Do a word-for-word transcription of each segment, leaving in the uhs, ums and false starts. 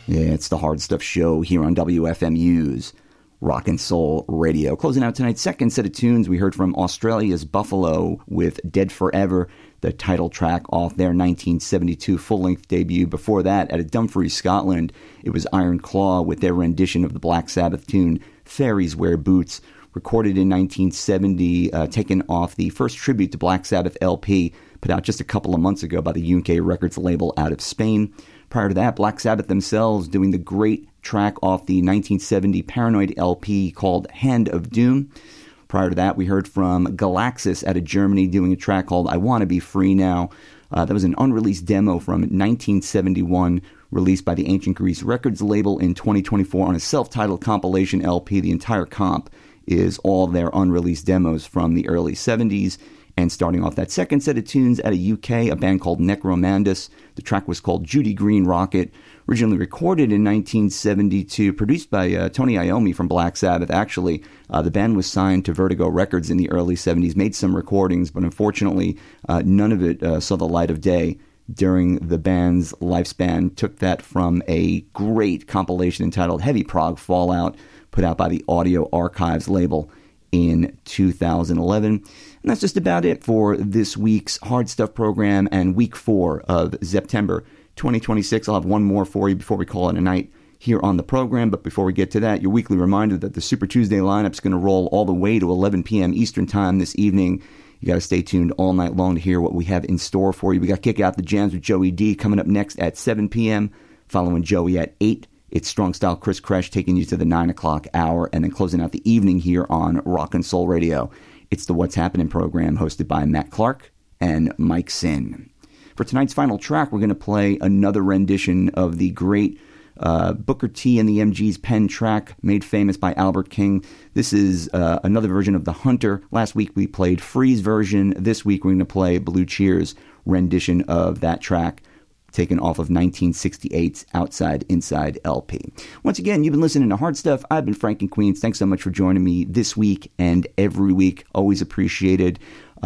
Yeah, it's the Hard Stuff Show here on W F M U's Rock and Soul Radio. Closing out tonight's second set of tunes, we heard from Australia's Buffalo with Dead Forever, the title track off their nineteen seventy-two full-length debut. Before that, out of Dumfries, Scotland, it was Iron Claw with their rendition of the Black Sabbath tune Fairies Wear Boots, recorded in nineteen seventy, uh, taken off the first tribute to Black Sabbath L P, put out just a couple of months ago by the U K Records label out of Spain. Prior to that, Black Sabbath themselves doing the great track off the nineteen seventy Paranoid L P called Hand of Doom. Prior to that, we heard from Galaxis out of Germany doing a track called I Want to Be Free Now. Uh, that was an unreleased demo from nineteen seventy-one, released by the Ancient Grease Records label in twenty twenty-four on a self-titled compilation L P. The entire comp is all their unreleased demos from the early seventies. And starting off that second set of tunes out of U K, a band called Necromandus. The track was called Judy Green Rocket, originally recorded in nineteen seventy-two, produced by uh, Tony Iommi from Black Sabbath. Actually, uh, the band was signed to Vertigo Records in the early seventies, made some recordings, but unfortunately, uh, none of it uh, saw the light of day during the band's lifespan. Took that from a great compilation entitled Heavy Prog Fallout, put out by the Audio Archives label in two thousand eleven. And that's just about it for this week's Hard Stuff program and week four of September twenty twenty-six. I'll have one more for you before we call it a night here on the program. But before we get to that, your weekly reminder that the Super Tuesday lineup is going to roll all the way to eleven p.m. Eastern Time this evening. You got to stay tuned all night long to hear what we have in store for you. We got Kick Out the Jams with Joey D coming up next at seven p.m. Following Joey at eight. It's Strong Style Chris Kresh taking you to the nine o'clock hour, and then closing out the evening here on Rock and Soul Radio. It's the What's Happening program hosted by Matt Clark and Mike Sin. For tonight's final track, we're going to play another rendition of the great uh, Booker T and the M G's Pen track, made famous by Albert King. This is uh, another version of The Hunter. Last week we played Free's version. This week we're going to play Blue Cheer's rendition of that track, taken off of nineteen sixty-eight's Outside Inside L P. Once again, you've been listening to Hard Stuff. I've been Frank in Queens. Thanks so much for joining me this week and every week. Always appreciated.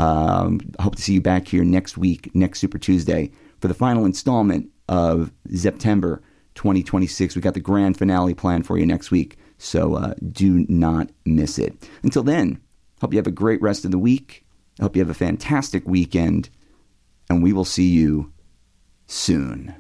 Um, hope to see you back here next week, next Super Tuesday, for the final installment of September twenty twenty-six. We got the grand finale planned for you next week, so uh, do not miss it. Until then, hope you have a great rest of the week. I hope you have a fantastic weekend, and we will see you soon.